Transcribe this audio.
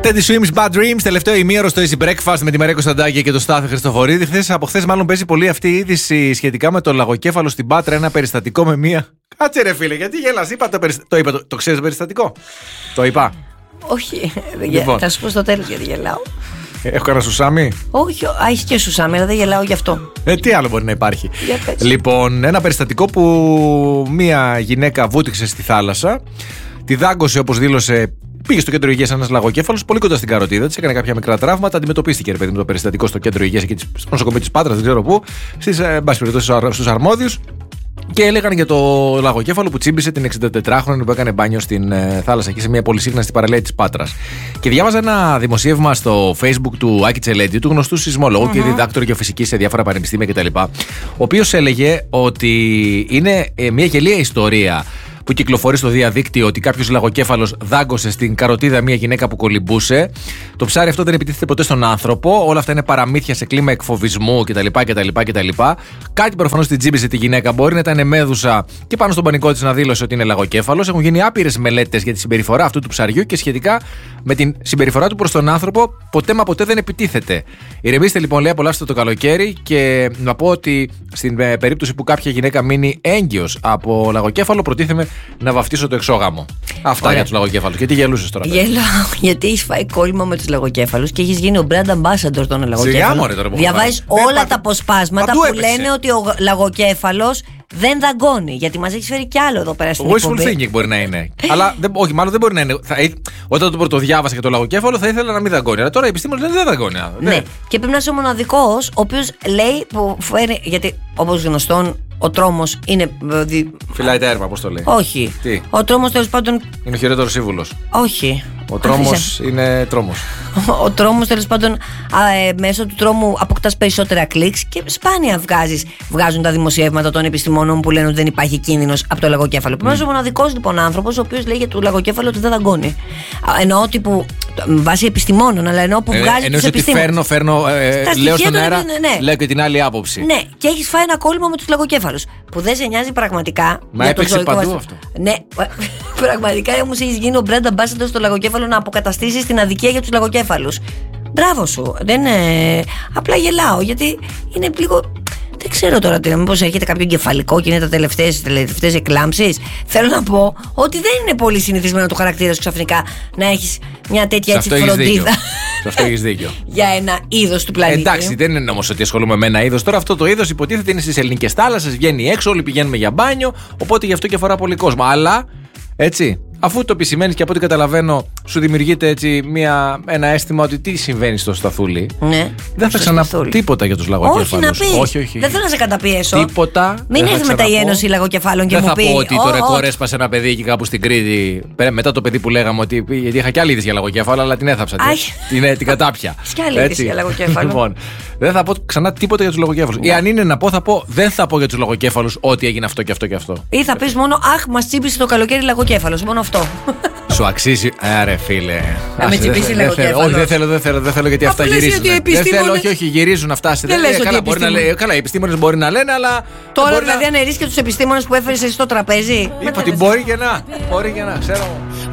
Teddy Swims, Bad Dreams, τελευταίο ημίωρο στο Easy Breakfast με τη Μαρία Κωνσταντάκη και τον Στάθη Χριστοφορίδη. Από χθες, μάλλον παίζει πολύ αυτή η είδηση σχετικά με το λαγοκέφαλο στην Πάτρα. Ένα περιστατικό με μία. Κάτσε ρε φίλε, γιατί γέλας, είπα το ξέρεις το περιστατικό. Το είπα. Όχι, Λοιπόν. θα σου πω στο τέλος γιατί γελάω. Έχω κανένα σουσάμι. Όχι, έχει και σουσάμι, αλλά δεν γελάω γι' αυτό. Τι άλλο μπορεί να υπάρχει. Για πες. Λοιπόν, ένα περιστατικό που μία γυναίκα βούτυξε στη θάλασσα. Τη δάγκωσε, όπως δήλωσε. Πήγε στο κέντρο υγείας ένας λαγοκέφαλος, πολύ κοντά στην καροτίδα της, έκανε κάποια μικρά τραύματα. Αντιμετωπίστηκε, ρε παιδί μου, το περιστατικό στο κέντρο υγείας και στο νοσοκομείο της Πάτρας, δεν ξέρω πού, στους αρμόδιους. Και έλεγαν για το λαγοκέφαλο που τσίμπησε την 64χρονη που έκανε μπάνιο στην θάλασσα εκεί σε μια πολυσύχναστη παραλία της Πάτρας. Και διάβαζα ένα δημοσίευμα στο Facebook του Άκη Τσελέντη, του γνωστού σεισμολόγου και διδάκτορο γεωφυσικής σε διάφορα πανεπιστήμια κτλ. Ο οποίος έλεγε ότι είναι μια γελία ιστορία που κυκλοφορεί στο διαδίκτυο ότι κάποιος λαγοκέφαλος δάγκωσε στην καροτίδα μια γυναίκα που κολυμπούσε. Το ψάρι αυτό δεν επιτίθεται ποτέ στον άνθρωπο. Όλα αυτά είναι παραμύθια σε κλίμα εκφοβισμού κτλ. Κάτι προφανώς την τζίμπησε τη γυναίκα. Μπορεί να ήταν μέδουσα και πάνω στον πανικό της να δήλωσε ότι είναι λαγοκέφαλος. Έχουν γίνει άπειρες μελέτες για τη συμπεριφορά αυτού του ψαριού και σχετικά με την συμπεριφορά του προς τον άνθρωπο. Ποτέ μα ποτέ δεν επιτίθεται. Ηρεμήστε λοιπόν, λέει, απολαύστε το καλοκαίρι και να πω ότι στην περίπτωση που κάποια γυναίκα μείνει έγκυος από λαγοκέφαλο, προτίθεμαι να βαφτίσω το εξώγαμο. Αυτά για τους λαγοκέφαλους. Και τι γελούσες τώρα? Γελάω γιατί έχεις φάει κόλλημα με τους λαγοκέφαλους και έχεις γίνει ο brand ambassador των λαγοκέφαλων. Διαβάζεις όλα τα αποσπάσματα που λένε ότι ο λαγοκέφαλος δεν δαγκώνει. Γιατί μας έχεις φέρει κι άλλο εδώ πέρα στην εκπομπή. Wishful thinking μπορεί να είναι. Αλλά όχι, μάλλον δεν μπορεί να είναι. Όταν το πρώτο διάβασα για το λαγοκέφαλο θα ήθελα να μην δαγκώνει. Αλλά τώρα οι επιστήμονες λένε δεν δαγκώνει. Ναι, και πρέπει να είσαι ο μοναδικός ο οποίος λέει που φέρει. Γιατί όπως γνωστόν ο τρόμος είναι. Φυλάει τα έρμα, πώς το λέει. Όχι. Τι? Ο τρόμος τέλος πάντων. Είναι ο χειρότερος σύμβουλος. Όχι. Ο τρόμος είναι τρόμος. Ο τρόμος τέλος πάντων μέσω του τρόμου αποκτάς περισσότερα κλικς και σπάνια βγάζουν τα δημοσιεύματα των επιστημόνων που λένε ότι δεν υπάρχει κίνδυνος από το λαγοκέφαλο. Πρέπει να είσαι ο μοναδικός λοιπόν άνθρωπος ο οποίος λέει για το λαγοκέφαλο ότι δεν δαγκώνει. Εννοώ τύπου βάσει επιστημόνων, αλλά εννοώ που βγάζει τους επιστήμονες. Φέρνω, λέω στον αέρα, ναι. Λέω και την άλλη άποψη. Ναι, και έχεις φάει ένα κόλλημα με τους λαγοκέφαλους. Που δεν σε νοιάζει πραγματικά. Μα έπαιξε παντού αυτό. Ναι, πραγματικά όμως έχεις γίνει ο brand ambassador στο λαγοκέφαλο να αποκαταστήσεις την αδικία για τους λαγοκέφαλους. Μπράβο σου. Απλά γελάω γιατί είναι λίγο. Δεν ξέρω τώρα μήπως έχετε κάποιο εγκεφαλικό και είναι τα τελευταίες εκλάμψεις. Θέλω να πω ότι δεν είναι πολύ συνηθισμένο το χαρακτήρα σου ξαφνικά να έχεις μια τέτοια έτσι φροντίδα. Σε αυτό έχεις δίκιο. Για ένα είδος του πλανήτη. Εντάξει, δεν είναι όμως ότι ασχολούμαι με ένα είδος. Τώρα αυτό το είδος υποτίθεται είναι στις ελληνικές θάλασσες, βγαίνει έξω, όλοι πηγαίνουμε για μπάνιο. Οπότε γι' αυτό και αφορά πολύ κόσμο. Αλλά έτσι. Αφού το επισημαίνεις και από ό,τι καταλαβαίνω, σου δημιουργείται έτσι ένα αίσθημα ότι τι συμβαίνει στο Σταθούλη. Ναι. Δεν θα ξαναπώ τίποτα για τους λαγοκέφαλους. Όχι να πεις. Όχι. Δεν θέλω να σε καταπιέσω. Τίποτα. Μην έρθει μετά η Ένωση Λαγοκεφάλων και δεν μου πει. Δεν θα πω ότι το ρεκόρ έσπασε ένα παιδί εκεί κάπου στην Κρήτη. Μετά το παιδί που λέγαμε ότι. Γιατί είχα κι άλλη είδηση για λαγοκέφαλο, αλλά την έθαψα. Την κατάπια. Κι άλλη είδηση για λαγοκέφαλο. Λοιπόν, δεν θα πω ξανά τίποτα για τους λαγοκέφαλους. Ή αν είναι να πω, θα πω δεν θα πω για τους λαγοκέφαλους ότι έγινε αυτό και αυτό και αυτό. Ή θα πει μόνο αχ, μας τσίπησε το καλοκαίρι λαγοκέφαλος. Μόνο αυτό. Σου αξίζει. Άρε φίλε. Να με τσιπήσει λαγοκέφαλο. Όχι, δεν θέλω γιατί αυτά γυρίζουν. Δεν θέλω, όχι, γυρίζουν αυτά. Καλά, οι επιστήμονες μπορεί να λένε, αλλά. Τώρα δηλαδή αναιρείς και τους επιστήμονες που έφερες εσύ στο τραπέζι. Είπα ότι μπορεί και να. Μπορεί και να, ξέρω.